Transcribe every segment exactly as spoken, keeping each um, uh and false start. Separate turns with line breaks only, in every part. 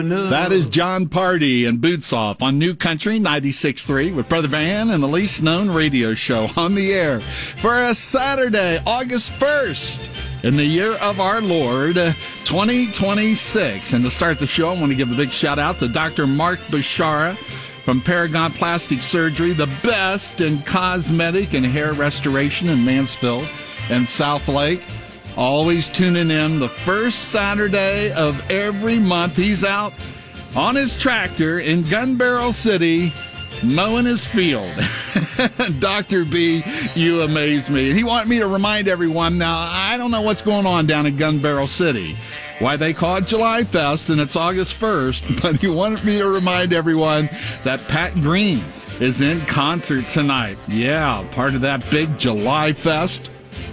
That is John Party and Boots Off on New Country ninety-six point three with Brother Van and the least known radio show on the air for a Saturday, August first, in the year of our Lord, twenty twenty-six. And to start the show, I want to give a big shout out to Doctor Mark Bashara from Paragon Plastic Surgery, the best in cosmetic and hair restoration in Mansfield and South Lake. Always tuning in the first Saturday of every month. He's out on his tractor in Gun Barrel City mowing his field. Doctor B, you amaze me. And he wanted me to remind everyone, now, I don't know what's going on down in Gun Barrel City, why they call it July Fest, and it's August first, but he wanted me to remind everyone that Pat Green is in concert tonight. Yeah, part of that big July Fest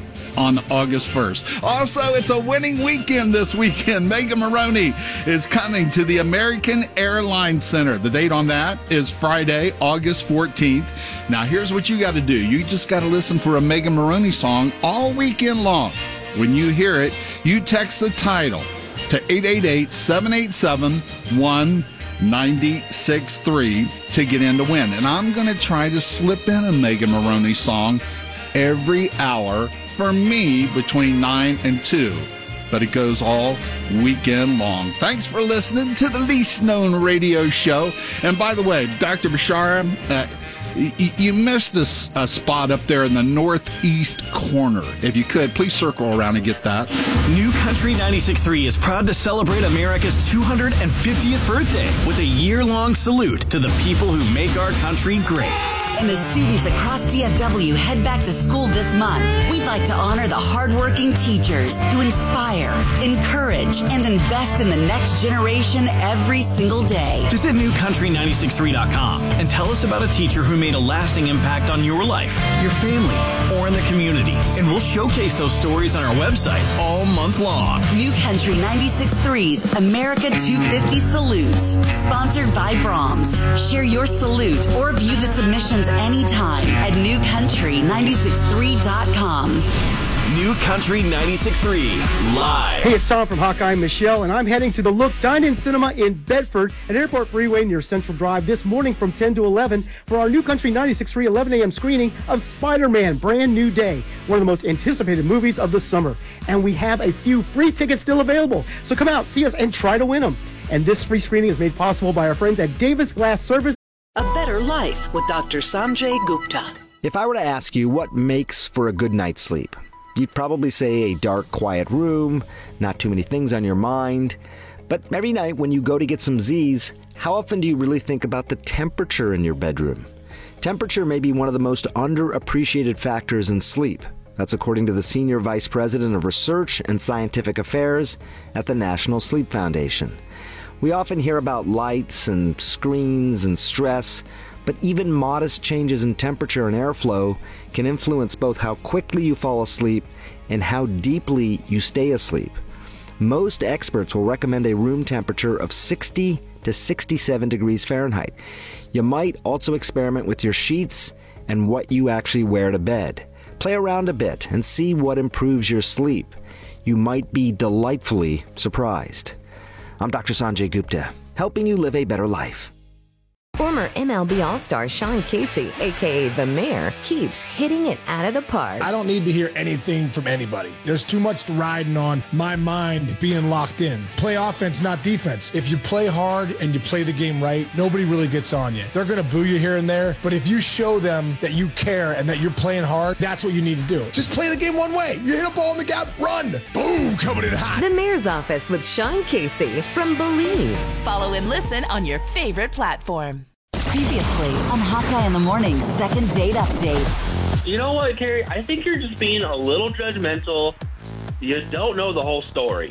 on August first. Also, it's a winning weekend this weekend. Megan Maroney is coming to the American Airlines Center. The date on that is Friday, August fourteenth. Now, here's what you got to do. You just got to listen for a Megan Maroney song all weekend long. When you hear it, you text the title to eight eight eight, seven eight seven, one nine six three to get in to win. And I'm going to try to slip in a Megan Maroney song every hour for me between nine and two, but it goes all weekend long. Thanks for listening to the least known radio show. And by the way, Doctor Bashara, uh, y- you missed a, a spot up there in the northeast corner. If you could, please circle around and get that.
New Country ninety-six point three is proud to celebrate America's two hundred fiftieth birthday with a year-long salute to the people who make our country great.
And as students across D F W head back to school this month, we'd like to honor the hardworking teachers who inspire, encourage, and invest in the next generation every single day.
Visit new country nine six three dot com and tell us about a teacher who made a lasting impact on your life, your family, or in the community. And we'll showcase those stories on our website all month long.
New Country ninety-six point three's America two fifty Salutes, sponsored by Brahms. Share your salute or view the submissions anytime at new country nine six three dot com.
New Country ninety-six point three, live.
Hey, it's Tom from Hawkeye Michelle, and I'm heading to the Look Dine-In Cinema in Bedford at Airport Freeway near Central Drive this morning from ten to eleven for our New Country ninety-six point three eleven a.m. screening of Spider-Man Brand New Day, one of the most anticipated movies of the summer. And we have a few free tickets still available, so come out, see us, and try to win them. And this free screening is made possible by our friends at Davis Glass Service.
A Better Life with Doctor Sanjay Gupta.
If I were to ask you what makes for a good night's sleep, you'd probably say a dark, quiet room, not too many things on your mind. But every night when you go to get some Z's, how often do you really think about the temperature in your bedroom? Temperature may be one of the most underappreciated factors in sleep. That's according to the Senior Vice President of Research and Scientific Affairs at the National Sleep Foundation. We often hear about lights and screens and stress, but even modest changes in temperature and airflow can influence both how quickly you fall asleep and how deeply you stay asleep. Most experts will recommend a room temperature of sixty to sixty-seven degrees Fahrenheit. You might also experiment with your sheets and what you actually wear to bed. Play around a bit and see what improves your sleep. You might be delightfully surprised. I'm Doctor Sanjay Gupta, helping you live a better life.
Former M L B All-Star Sean Casey, a k a. The Mayor, keeps hitting it out of the park.
I don't need to hear anything from anybody. There's too much riding on my mind being locked in. Play offense, not defense. If you play hard and you play the game right, nobody really gets on you. They're going to boo you here and there, but if you show them that you care and that you're playing hard, that's what you need to do. Just play the game one way. You hit a ball in the gap, run. Boom, coming in hot.
The Mayor's Office with Sean Casey from Believe.
Follow and listen on your favorite platform.
Previously on Hawkeye in the Morning's second date update.
You know what, Carrie? I think you're just being a little judgmental. You don't know the whole story.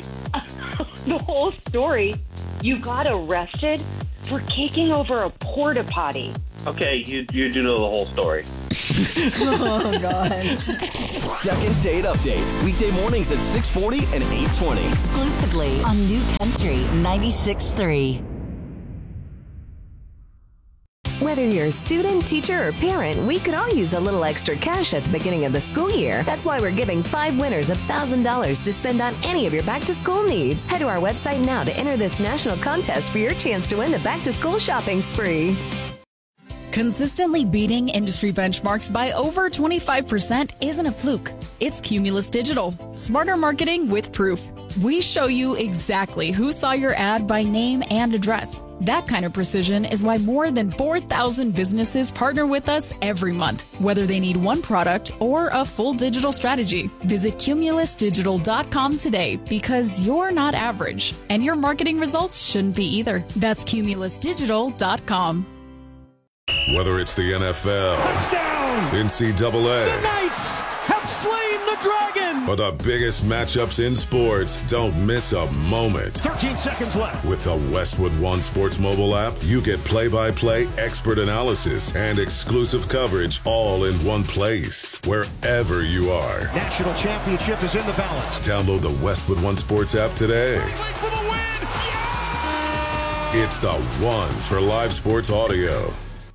The whole story? You got arrested for kicking over a porta potty.
Okay, you you do know the whole story.
Oh, God.
Second date update. Weekday mornings at six forty and eight twenty.
Exclusively on New Country ninety-six point three.
Whether you're a student, teacher, or parent, we could all use a little extra cash at the beginning of the school year. That's why we're giving five winners one thousand dollars to spend on any of your back-to-school needs. Head to our website now to enter this national contest for your chance to win the back-to-school shopping spree.
Consistently beating industry benchmarks by over twenty-five percent isn't a fluke. It's Cumulus Digital. Smarter marketing with proof. We show you exactly who saw your ad by name and address. That kind of precision is why more than four thousand businesses partner with us every month, whether they need one product or a full digital strategy. Visit cumulus digital dot com today because you're not average, and your marketing results shouldn't be either. That's cumulus digital dot com.
Whether it's the N F L, touchdown, N C double A,
the Knights have slain the dragon,
or the biggest matchups in sports, don't miss a moment.
thirteen seconds left.
With the Westwood One Sports mobile app, you get play-by-play expert analysis and exclusive coverage all in one place, wherever you are.
National championship is in the balance.
Download the Westwood One Sports app today.
For the win! Yeah!
It's the one for live sports audio.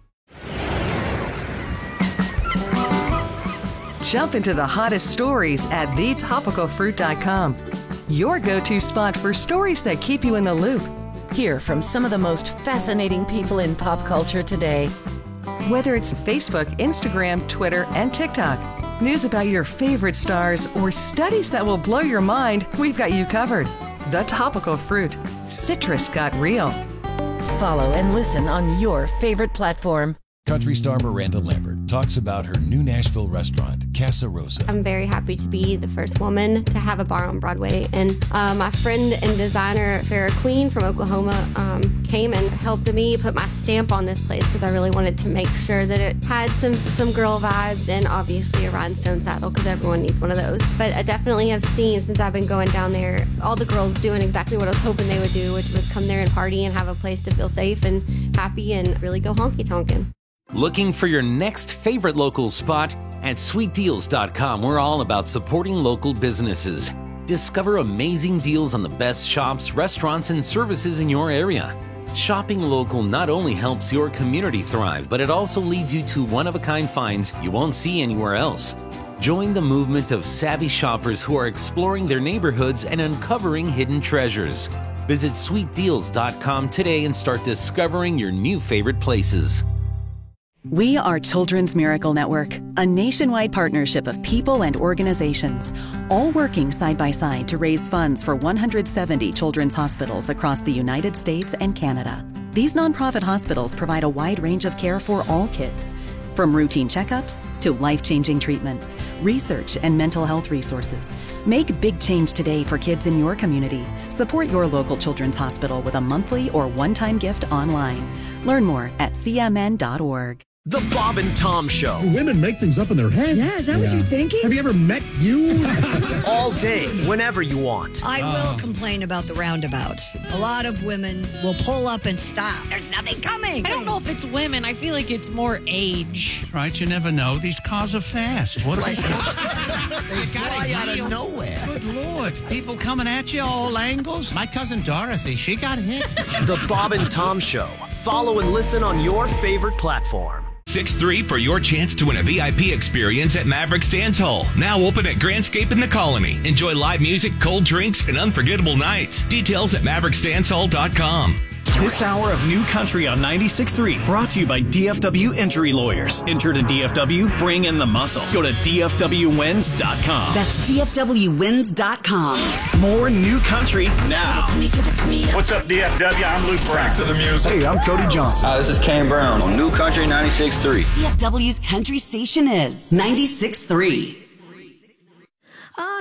Jump into the hottest stories at the topical fruit dot com. Your go-to spot for stories that keep you in the loop.
Hear from some of the most fascinating people in pop culture today.
Whether it's Facebook, Instagram, Twitter, and TikTok, news about your favorite stars, or studies that will blow your mind, we've got you covered. The Topical Fruit. Citrus got real.
Follow and listen on your favorite platform.
Country star Miranda Lambert talks about her new Nashville restaurant, Casa Rosa.
I'm very happy to be the first woman to have a bar on Broadway. And uh, my friend and designer, Farrah Queen from Oklahoma, um, came and helped me put my stamp on this place because I really wanted to make sure that it had some, some girl vibes and obviously a rhinestone saddle because everyone needs one of those. But I definitely have seen, since I've been going down there, all the girls doing exactly what I was hoping they would do, which was come there and party and have a place to feel safe and happy and really go honky-tonkin'.
Looking for your next favorite local spot? At sweet deals dot com, we're all about supporting local businesses. Discover amazing deals on the best shops, restaurants, and services in your area. Shopping local not only helps your community thrive, but it also leads you to one-of-a-kind finds you won't see anywhere else. Join the movement of savvy shoppers who are exploring their neighborhoods and uncovering hidden treasures. Visit sweet deals dot com today and start discovering your new favorite places.
We are Children's Miracle Network, a nationwide partnership of people and organizations, all working side by side to raise funds for one hundred seventy children's hospitals across the United States and Canada. These nonprofit hospitals provide a wide range of care for all kids, from routine checkups to life-changing treatments, research, and mental health resources. Make big change today for kids in your community. Support your local children's hospital with a monthly or one-time gift online. Learn more at c m n dot org.
The Bob and Tom Show.
Women make things up in their head.
Yeah, is that yeah. what you're thinking?
Have you ever met you?
All day, whenever you want.
I oh. will complain about the roundabouts. A lot of women will pull up and stop. There's nothing coming.
I don't know if it's women. I feel like it's more age.
Right, you never know. These cars are fast. What
like,
they
fly out of nowhere.
Good Lord. People coming at you all angles. My cousin Dorothy, she got hit.
The Bob and Tom Show. Follow and listen on your favorite platform.
six three for your chance to win a V I P experience at Mavericks Dance Hall. Now open at Grandscape in the Colony. Enjoy live music, cold drinks, and unforgettable nights. Details at mavericks dance hall dot com.
This hour of New Country on ninety-six point three brought to you by D F W Injury Lawyers. Injured in D F W? Bring in the muscle. Go to D F W wins dot com.
That's D F W wins dot com.
More New Country now.
Give it to me, give it to me.
What's up, D F W? I'm Luke Brown.
Back to the music.
Hey, I'm Cody Johnson.
Hi, this is Cam Brown on New Country ninety-six point three.
D F W's country station is ninety-six point three.